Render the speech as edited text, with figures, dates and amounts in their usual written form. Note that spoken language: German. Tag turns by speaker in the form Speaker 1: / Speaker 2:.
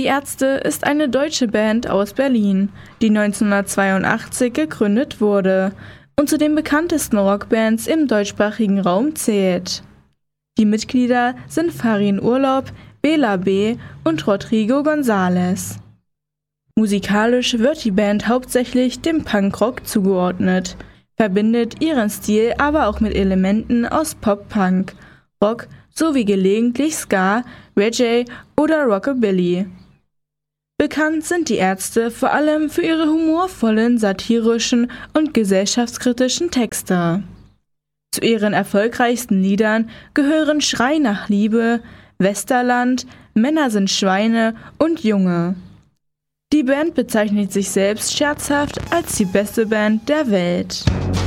Speaker 1: Ärzte ist eine deutsche Band aus Berlin, die 1982 gegründet wurde und zu den bekanntesten Rockbands im deutschsprachigen Raum zählt. Die Mitglieder sind Farin Urlaub, Bela B. und Rodrigo González. Musikalisch wird die Band hauptsächlich dem Punkrock zugeordnet, verbindet ihren Stil aber auch mit Elementen aus Pop-Punk, Rock sowie gelegentlich Ska, Reggae oder Rockabilly. Bekannt sind die Ärzte vor allem für ihre humorvollen, satirischen und gesellschaftskritischen Texte. Zu ihren erfolgreichsten Liedern gehören Schrei nach Liebe, Westerland, Männer sind Schweine und Junge. Die Band bezeichnet sich selbst scherzhaft als die beste Band der Welt.